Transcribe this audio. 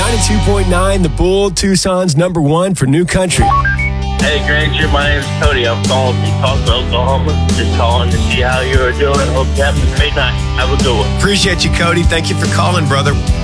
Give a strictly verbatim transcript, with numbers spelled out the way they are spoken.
ninety-two point nine, The Bull, Tucson's number one for new country. Hey, Granger, my name is Cody. I'm calling from Tulsa, Oklahoma. Just calling to see how you are doing. Hope you have a great night. Have a good one. Appreciate you, Cody. Thank you for calling, brother.